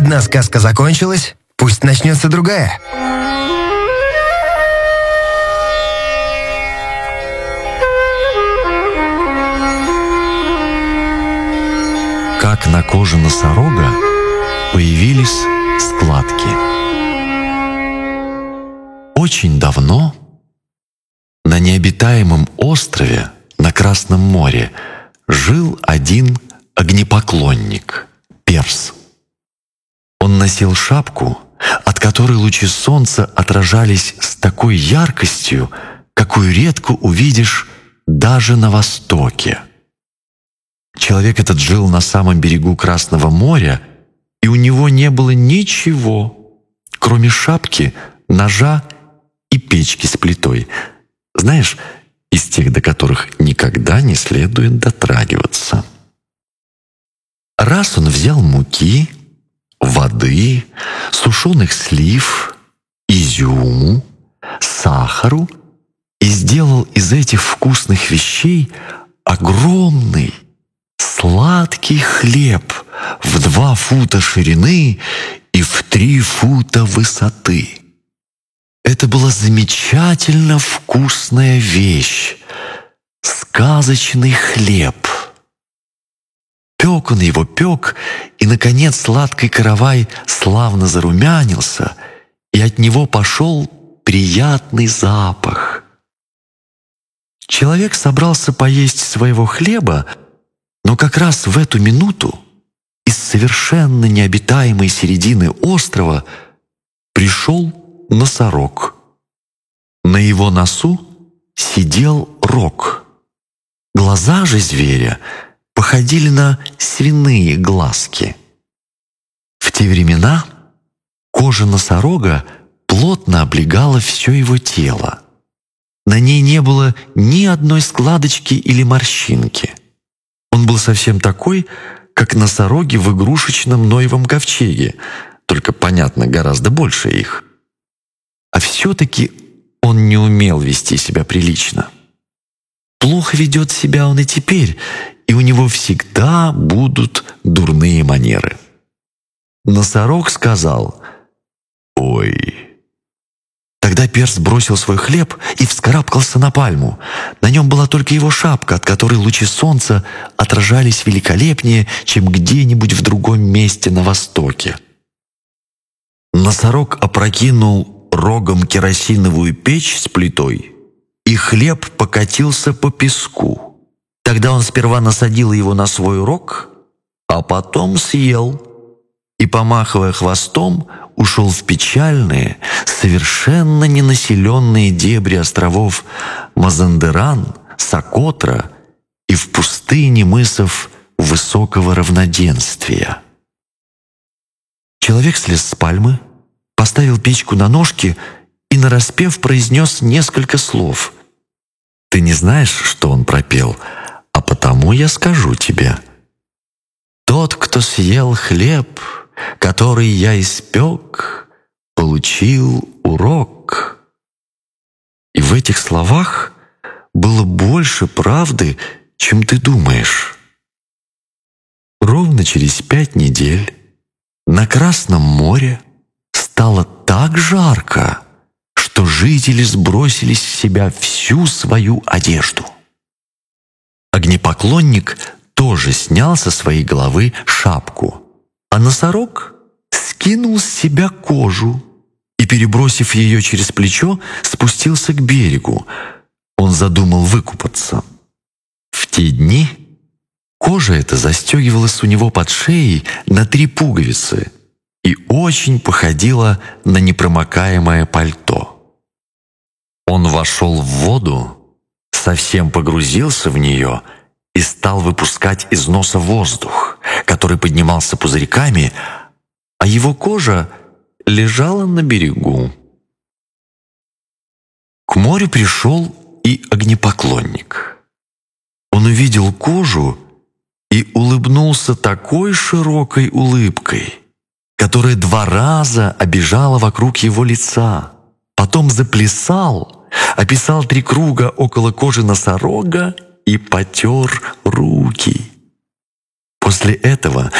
Одна сказка закончилась, пусть начнется другая. Как на коже носорога появились складки. Очень давно на необитаемом острове на Красном море жил один огнепоклонник — Перс. Он носил шапку, от которой лучи солнца отражались с такой яркостью, какую редко увидишь даже на Востоке. Человек этот жил на самом берегу Красного моря, и у него не было ничего, кроме шапки, ножа и печки с плитой. Знаешь, из тех, до которых никогда не следует дотрагиваться. Раз он взял муки, воды, сушеных слив, изюму, сахару и сделал из этих вкусных вещей огромный сладкий хлеб в 2 фута ширины и в 3 фута высоты. Это была замечательно вкусная вещь, сказочный хлеб. Пек он его, и, наконец, сладкий каравай славно зарумянился, и от него пошел приятный запах. Человек собрался поесть своего хлеба, но как раз в эту минуту из совершенно необитаемой середины острова пришел носорог. На его носу сидел рог. Глаза же зверя походили на свиные глазки. В те времена кожа носорога плотно облегала все его тело. На ней не было ни одной складочки или морщинки. Он был совсем такой, как носороги в игрушечном Ноевом ковчеге, только, понятно, гораздо больше их. А все-таки он не умел вести себя прилично. Плохо ведет себя он и теперь, и у него всегда будут дурные манеры. Носорог сказал: «Ой». Тогда Перс бросил свой хлеб и вскарабкался на пальму. На нем была только его шапка, от которой лучи солнца отражались великолепнее, чем где-нибудь в другом месте на востоке. Носорог опрокинул рогом керосиновую печь с плитой, и хлеб покатился по песку. Тогда он сперва насадил его на свой рог, а потом съел и, помахивая хвостом, ушел в печальные, совершенно ненаселенные дебри островов Мазандеран, Сокотра и в пустыне мысов высокого равноденствия. Человек слез с пальмы, поставил печку на ножки и нараспев произнес несколько слов. Ты не знаешь, что он пропел, а потому я скажу тебе. Тот, кто съел хлеб, который я испек, получил урок. И в этих словах было больше правды, чем ты думаешь. Ровно через 5 недель на Красном море стало так жарко, что жители сбросили с себя всю свою одежду. Огнепоклонник тоже снял со своей головы шапку, а носорог скинул с себя кожу и, перебросив ее через плечо, спустился к берегу. Он задумал выкупаться. В те дни кожа эта застегивалась у него под шеей на 3 пуговицы и очень походила на непромокаемое пальто. Он вошел в воду, совсем погрузился в нее и стал выпускать из носа воздух, который поднимался пузырьками, а его кожа лежала на берегу. К морю пришел и огнепоклонник. Он увидел кожу и улыбнулся такой широкой улыбкой, которая 2 раза обежала вокруг его лица. Потом заплясал, описал 3 круга около кожи носорога и потер руки. После этого